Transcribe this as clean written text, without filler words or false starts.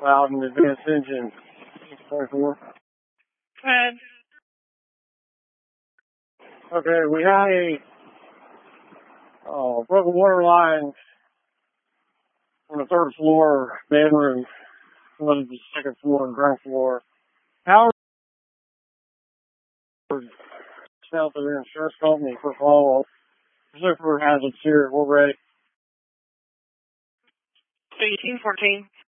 Out in advanced engine 624. Good. Okay, we had a broken water line on the third floor bedroom, one of the second floor and ground floor. Howard out to their insurance company for follow-up. Super hazards here. We're ready. 1814.